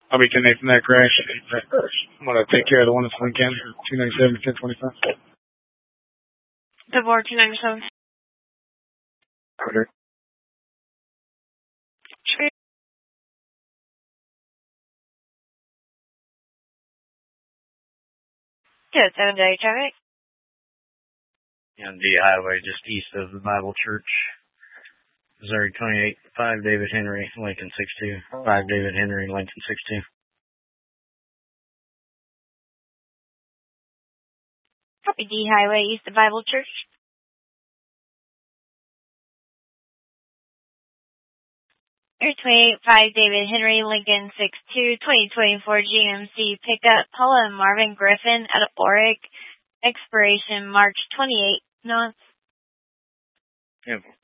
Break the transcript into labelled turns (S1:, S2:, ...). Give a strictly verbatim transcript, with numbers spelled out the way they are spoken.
S1: I'll be connecting that crash. I'm going to take care of the one that's Lincoln, two ninety-seven, ten twenty-five.
S2: Double two ninety-seven.
S1: Okay.
S2: Yeah, seven day traffic.
S3: On D Highway, just east of the Bible Church. Missouri twenty-eight, five David Henry, Lincoln six two. five David Henry, Lincoln six two.
S2: Copy D Highway, east of Bible Church. Air twenty-eight, five David Henry, Lincoln six two, twenty twenty-four G M C pickup, Paula and Marvin Griffin out of Oric, expiration March twenty-eighth, north.
S3: Yep.